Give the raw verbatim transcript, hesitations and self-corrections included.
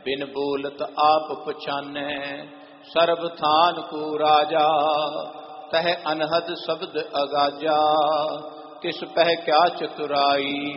बिन बोलत आप पछानै। सर्ब थान को राजा तह अनहद शब्द अगाजा। किस पह क्या चतुराई